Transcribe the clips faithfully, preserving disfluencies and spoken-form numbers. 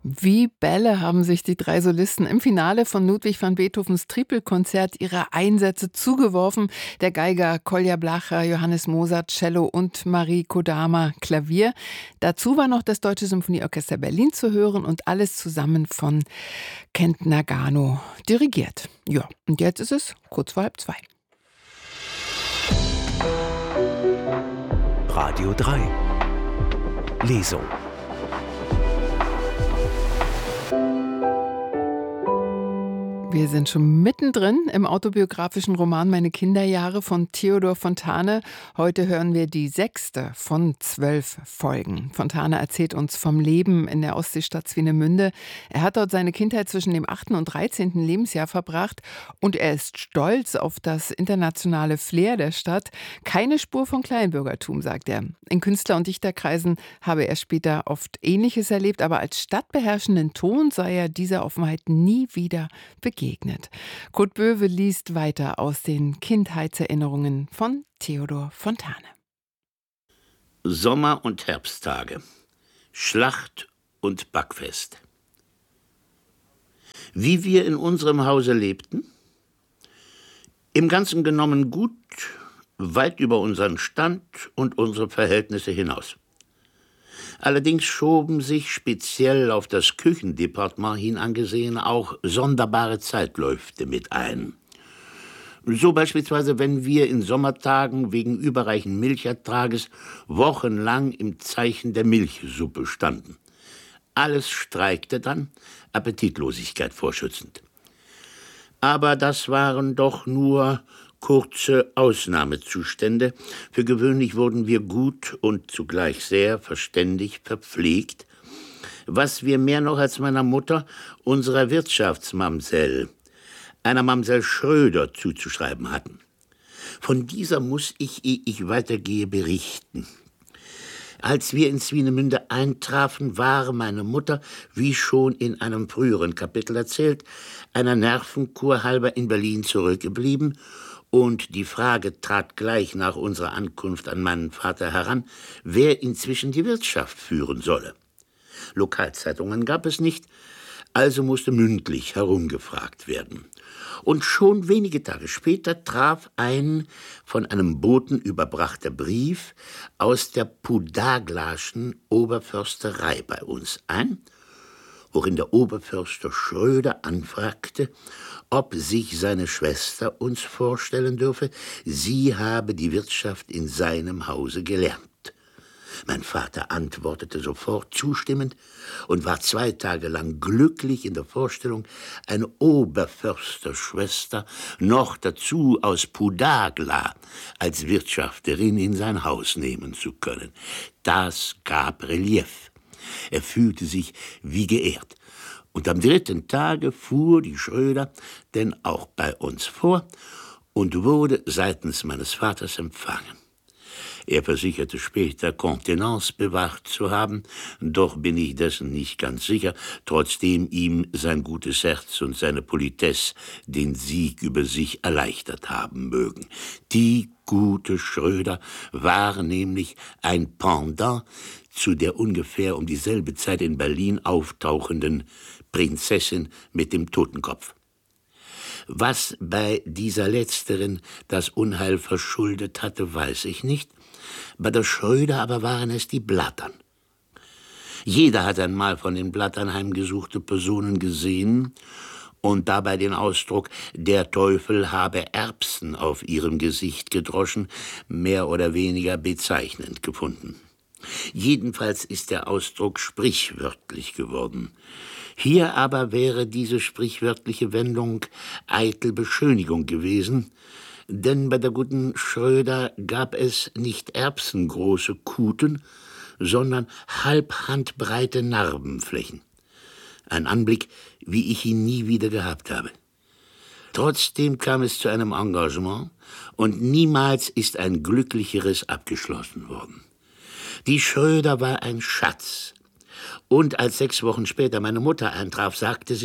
Wie Bälle haben sich die drei Solisten im Finale von Ludwig van Beethovens Tripelkonzert ihre Einsätze zugeworfen. Der Geiger Kolja Blacha, Johannes Moser Cello und Marie Kodama Klavier. Dazu war noch das Deutsche Symphonieorchester Berlin zu hören und alles zusammen von Kent Nagano dirigiert. Ja, und jetzt ist es kurz vor halb zwei. Radio drei Lesung. Wir sind schon mittendrin im autobiografischen Roman Meine Kinderjahre von Theodor Fontane. Heute hören wir die sechste von zwölf Folgen. Fontane erzählt uns vom Leben in der Ostseestadt Swinemünde. Er hat dort seine Kindheit zwischen dem achten und dreizehnten Lebensjahr verbracht und er ist stolz auf das internationale Flair der Stadt. Keine Spur von Kleinbürgertum, sagt er. In Künstler- und Dichterkreisen habe er später oft Ähnliches erlebt, aber als stadtbeherrschenden Ton sei er dieser Offenheit nie wieder begegnet. Kurt Böwe liest weiter aus den Kindheitserinnerungen von Theodor Fontane. Sommer- und Herbsttage, Schlacht und Backfest. Wie wir in unserem Hause lebten? Im Ganzen genommen gut, weit über unseren Stand und unsere Verhältnisse hinaus. Allerdings schoben sich speziell auf das Küchendepartement hin angesehen auch sonderbare Zeitläufte mit ein. So beispielsweise, wenn wir in Sommertagen wegen überreichen Milchertrages wochenlang im Zeichen der Milchsuppe standen. Alles streikte dann, Appetitlosigkeit vorschützend. Aber das waren doch nur kurze Ausnahmezustände. Für gewöhnlich wurden wir gut und zugleich sehr verständig verpflegt, was wir mehr noch als meiner Mutter, unserer Wirtschaftsmamsell, einer Mamsell Schröder, zuzuschreiben hatten. Von dieser muss ich, ehe ich weitergehe, berichten. Als wir in Swinemünde eintrafen, war meine Mutter, wie schon in einem früheren Kapitel erzählt, einer Nervenkur halber in Berlin zurückgeblieben. Und die Frage trat gleich nach unserer Ankunft an meinen Vater heran, wer inzwischen die Wirtschaft führen solle. Lokalzeitungen gab es nicht, also musste mündlich herumgefragt werden. Und schon wenige Tage später traf ein von einem Boten überbrachter Brief aus der Pudaglaschen Oberförsterei bei uns ein, worin der Oberförster Schröder anfragte, ob sich seine Schwester uns vorstellen dürfe, sie habe die Wirtschaft in seinem Hause gelernt. Mein Vater antwortete sofort zustimmend und war zwei Tage lang glücklich in der Vorstellung, eine Oberförsterschwester, noch dazu aus Pudagla, als Wirtschafterin in sein Haus nehmen zu können. Das gab Relief. Er fühlte sich wie geehrt. Und am dritten Tage fuhr die Schröder denn auch bei uns vor und wurde seitens meines Vaters empfangen. Er versicherte später, Kontenance bewahrt zu haben, doch bin ich dessen nicht ganz sicher, trotzdem ihm sein gutes Herz und seine Politesse den Sieg über sich erleichtert haben mögen. Die gute Schröder war nämlich ein Pendant zu der ungefähr um dieselbe Zeit in Berlin auftauchenden Prinzessin mit dem Totenkopf. Was bei dieser letzteren das Unheil verschuldet hatte, weiß ich nicht. Bei der Schröder aber waren es die Blattern. Jeder hat einmal von den Blattern heimgesuchte Personen gesehen und dabei den Ausdruck, der Teufel habe Erbsen auf ihrem Gesicht gedroschen, mehr oder weniger bezeichnend gefunden. Jedenfalls ist der Ausdruck sprichwörtlich geworden. Hier aber wäre diese sprichwörtliche Wendung eitel Beschönigung gewesen, denn bei der guten Schröder gab es nicht erbsengroße Kuten, sondern halbhandbreite Narbenflächen. Ein Anblick, wie ich ihn nie wieder gehabt habe. Trotzdem kam es zu einem Engagement und niemals ist ein glücklicheres abgeschlossen worden. Die Schröder war ein Schatz. Und als sechs Wochen später meine Mutter eintraf, sagte sie,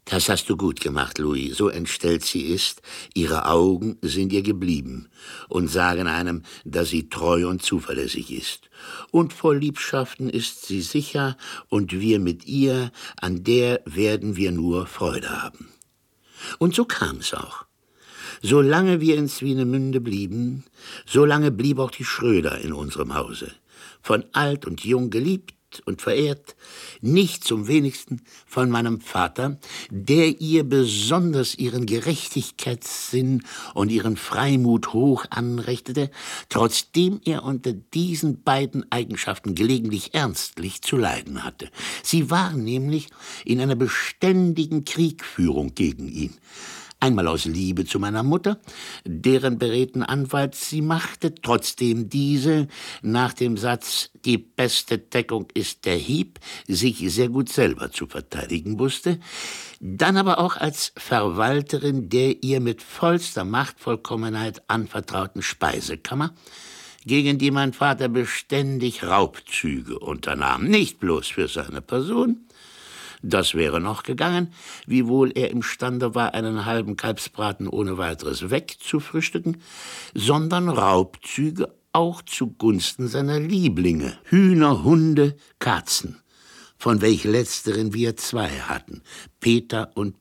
Das hast du gut gemacht, Louis. So entstellt sie ist, ihre Augen sind ihr geblieben und sagen einem, dass sie treu und zuverlässig ist. Und vor Liebschaften ist sie sicher, und wir mit ihr, an der werden wir nur Freude haben. Und so kam es auch. Solange wir in Swinemünde blieben, solange blieb auch die Schröder in unserem Hause. Von alt und jung geliebt und verehrt, nicht zum wenigsten von meinem Vater, der ihr besonders ihren Gerechtigkeitssinn und ihren Freimut hoch anrechtete, trotzdem er unter diesen beiden Eigenschaften gelegentlich ernstlich zu leiden hatte. Sie war nämlich in einer beständigen Kriegführung gegen ihn. Einmal aus Liebe zu meiner Mutter, deren beredten Anwalt sie machte, trotzdem diese nach dem Satz, die beste Deckung ist der Hieb, sich sehr gut selber zu verteidigen wusste, dann aber auch als Verwalterin der ihr mit vollster Machtvollkommenheit anvertrauten Speisekammer, gegen die mein Vater beständig Raubzüge unternahm, nicht bloß für seine Person. Das wäre noch gegangen, wiewohl er imstande war, einen halben Kalbsbraten ohne weiteres wegzufrühstücken, sondern Raubzüge auch zugunsten seiner Lieblinge, Hühner, Hunde, Katzen, von welch letzteren wir zwei hatten, Peter und